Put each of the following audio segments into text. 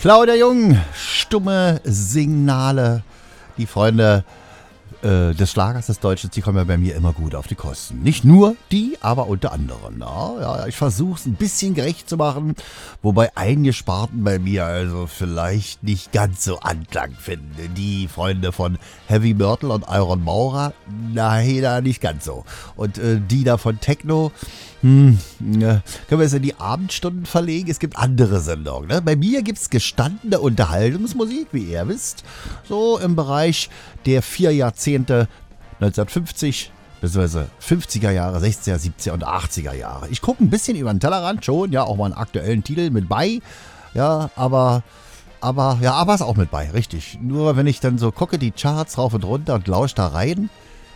Claudia Jung, stumme Signale. Die Freunde des Schlagers des Deutschen, die kommen ja bei mir immer gut auf die Kosten. Nicht nur die, aber unter anderem. Ja, ich versuche es ein bisschen gerecht zu machen, wobei einige Sparten bei mir also vielleicht nicht ganz so Anklang finden. Die Freunde von Heavy Myrtle und Iron Maurer, leider nicht ganz so. Und die da von Techno, können wir es in die Abendstunden verlegen? Es gibt andere Sendungen. Ne? Bei mir gibt es gestandene Unterhaltungsmusik, wie ihr wisst, so im Bereich der 4 Jahrzehnte 1950 bzw. 50er Jahre, 60er, 70er und 80er Jahre. Ich gucke ein bisschen über den Tellerrand schon, ja, auch mal einen aktuellen Titel mit bei, ja, aber ist auch mit bei, richtig. Nur wenn ich dann so gucke, die Charts rauf und runter und lausche da rein,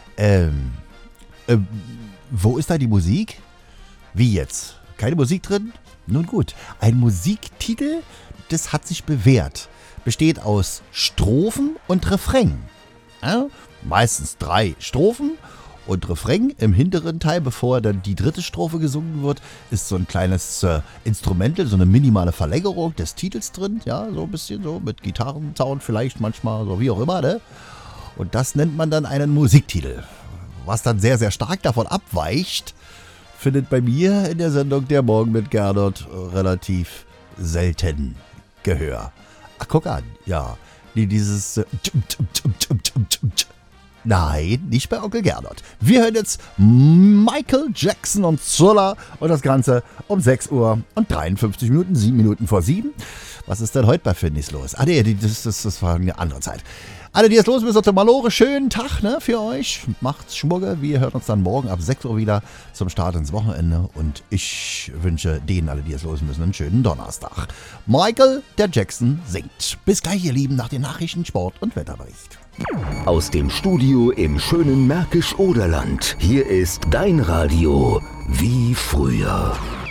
wo ist da die Musik? Wie jetzt? Keine Musik drin? Nun gut, ein Musiktitel, das hat sich bewährt. Besteht aus Strophen und Refrain. Ja, meistens 3 Strophen und Refrain im hinteren Teil, bevor dann die dritte Strophe gesungen wird, ist so ein kleines Instrumental, so eine minimale Verlängerung des Titels drin. Ja, so ein bisschen so mit Gitarrensound vielleicht manchmal, so wie auch immer, ne? Und das nennt man dann einen Musiktitel. Was dann sehr, sehr stark davon abweicht, findet bei mir in der Sendung Der Morgen mit Gernot relativ selten Gehör. Ach, guck an, ja. Dieses Nein, nicht bei Onkel Gernot. Wir hören jetzt Michael Jackson und Thriller und das Ganze um 6 Uhr und 53 Minuten, 7 Minuten vor 7. Was ist denn heute bei Findis los? Ah nee, das war eine andere Zeit. Alle, die jetzt los müssen, Malore, schönen Tag, ne, für euch. Macht's Schmugge. Wir hören uns dann morgen ab 6 Uhr wieder zum Start ins Wochenende. Und ich wünsche denen, alle, die jetzt los müssen, einen schönen Donnerstag. Michael, der Jackson, singt. Bis gleich, ihr Lieben, nach den Nachrichten, Sport und Wetterbericht. Aus dem Studio im schönen Märkisch-Oderland. Hier ist dein Radio wie früher.